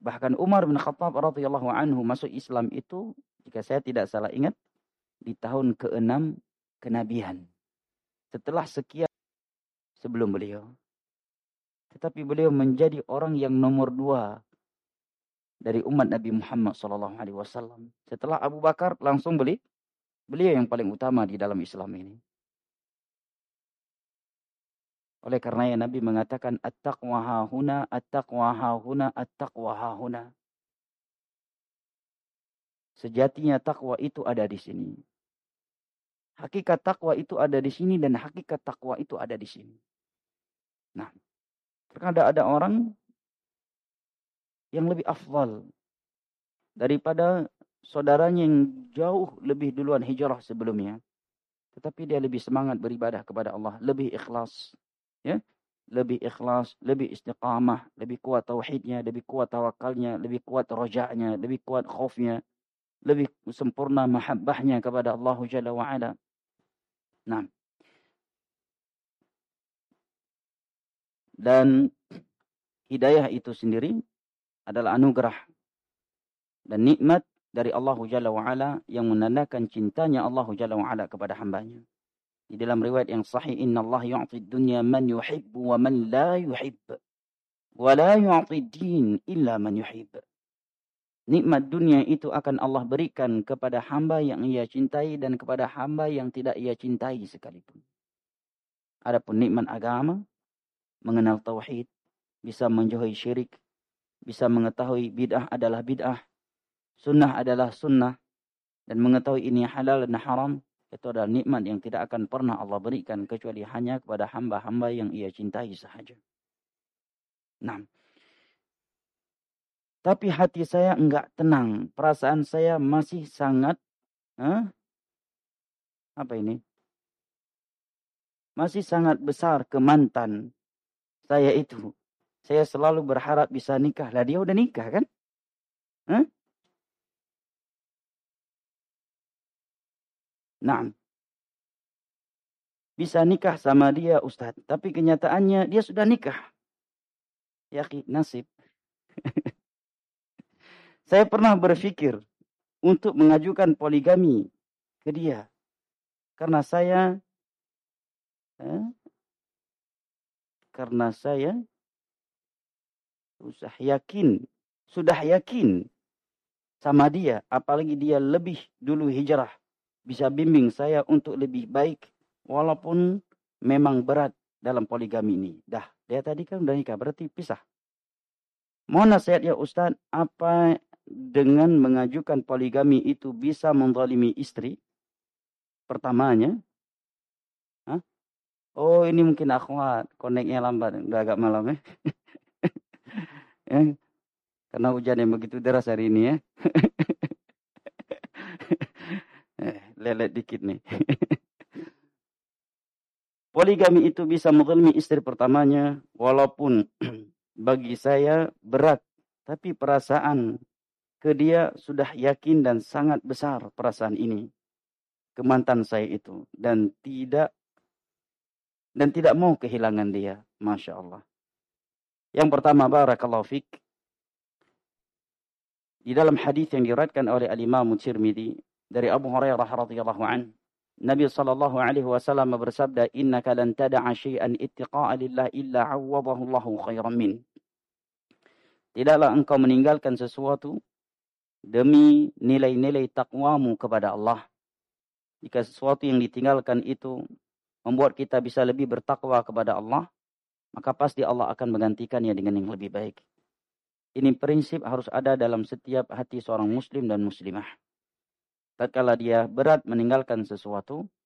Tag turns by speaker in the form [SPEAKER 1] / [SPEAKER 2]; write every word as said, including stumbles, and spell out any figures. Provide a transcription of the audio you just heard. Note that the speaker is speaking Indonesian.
[SPEAKER 1] Bahkan Umar bin Khattab radhiyallahu anhu masuk Islam itu, jika saya tidak salah ingat, di tahun keenam kenabian. Setelah sekian sebelum beliau. Tetapi beliau menjadi orang yang nomor dua dari umat Nabi Muhammad sallallahu alaihi wasallam. Setelah Abu Bakar langsung beli, beliau yang paling utama di dalam Islam ini. Oleh karenanya Nabi mengatakan at-taqwa hahuna, at-taqwa hahuna, at-taqwa hahuna. Sejatinya takwa itu ada di sini. Hakikat takwa itu ada di sini dan hakikat takwa itu ada di sini. Nah, terkadang ada orang yang lebih afdal daripada saudaranya yang jauh lebih duluan hijrah sebelumnya. Tetapi dia lebih semangat beribadah kepada Allah, lebih ikhlas, ya, lebih ikhlas, lebih istiqamah, lebih kuat tauhidnya, lebih kuat tawakalnya, lebih kuat roja'nya, lebih kuat khaufnya, lebih sempurna mahabbahnya kepada Allah Jalla wa Ala. Nah, dan hidayah itu sendiri adalah anugerah dan nikmat dari Allah Jalla wa Ala yang menandakan cintanya Allah Jalla wa Ala kepada hambanya. Di dalam riwayat yang sahih, Inna Allah yu'ti dunya man yuhibbu wa man la yuhibb. Wa la yu'ti din illa man yuhibb. Nikmat dunia itu akan Allah berikan kepada hamba yang ia cintai dan kepada hamba yang tidak ia cintai sekalipun. Adapun nikmat agama, mengenal tauhid, bisa menjauhi syirik, bisa mengetahui bid'ah adalah bid'ah, sunnah adalah sunnah, dan mengetahui ini halal dan haram, itu adalah nikmat yang tidak akan pernah Allah berikan kecuali hanya kepada hamba-hamba yang ia cintai sahaja. Nah, tapi hati saya enggak tenang, perasaan saya masih sangat, eh, apa ini? Masih sangat besar ke mantan saya itu. Saya selalu berharap bisa nikah. Lah dia udah nikah kan? Eh? Nah, bisa nikah sama dia Ustaz. Tapi kenyataannya dia sudah nikah. Yaqi, nasib. Saya pernah berpikir untuk mengajukan poligami ke dia. Karena saya, eh, karena saya sudah yakin, sudah yakin sama dia. Apalagi dia lebih dulu hijrah. Bisa bimbing saya untuk lebih baik. Walaupun memang berat dalam poligami ini. Dah, dia tadi kan udah nikah, berarti pisah. Mohon nasihat ya Ustaz, apa dengan mengajukan poligami itu bisa menzalimi istri? Pertamanya. Hah? Oh ini mungkin akhwat, koneknya lambat, udah agak malam ya. Ya. Karena hujan yang begitu deras hari ini ya. eh, lelet dikit nih. Poligami itu bisa menzalimi istri pertamanya, walaupun bagi saya berat, tapi perasaan ke dia sudah yakin dan sangat besar perasaan ini ke mantan saya itu, dan tidak dan tidak mau kehilangan dia, masya Allah. Yang pertama, barakallahu fik, di dalam hadis yang diriwayatkan oleh Al-Imam Tirmidzi dari Abu Hurairah radhiyallahu anhu, Nabi sallallahu alaihi wasallam bersabda, "Innaka lan tad'a syai'an ittiqa'a lillah illa 'awwadahu Allahu khairan min." Tidaklah engkau meninggalkan sesuatu demi nilai-nilai takwamu kepada Allah. Jika sesuatu yang ditinggalkan itu membuat kita bisa lebih bertakwa kepada Allah, maka pasti Allah akan menggantikannya dengan yang lebih baik. Ini prinsip harus ada dalam setiap hati seorang muslim dan muslimah. Tatkala dia berat meninggalkan sesuatu,